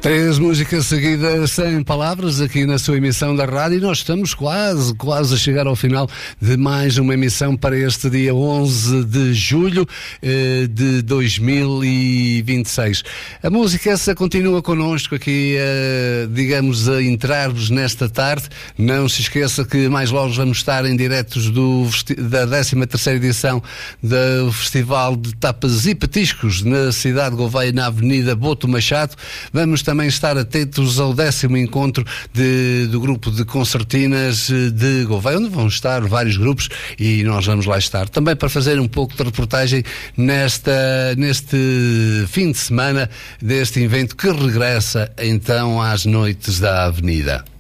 Três músicas seguidas sem palavras aqui na sua emissão da rádio, e nós estamos quase a chegar ao final de mais uma emissão para este dia 11 de julho de 2026. A música essa continua connosco aqui, digamos, a entrar-vos nesta tarde. Não se esqueça que mais logo vamos estar em diretos da 13ª edição do Festival de Tapas e Petiscos na cidade de Gouveia, na Avenida Boto Machado. Vamos também estar atentos ao 10º encontro do grupo de concertinas de Gouveia, onde vão estar vários grupos e nós vamos lá estar também para fazer um pouco de reportagem neste fim de semana deste evento que regressa então às noites da Avenida.